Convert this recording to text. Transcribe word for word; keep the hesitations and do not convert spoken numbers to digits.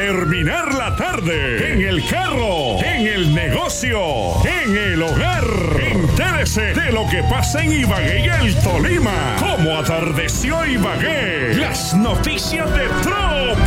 terminar la tarde, en el carro, en el negocio, en el hogar. Entérese de lo que pasa en Ibagué y el Tolima. Cómo atardeció Ibagué. Las noticias de Trop.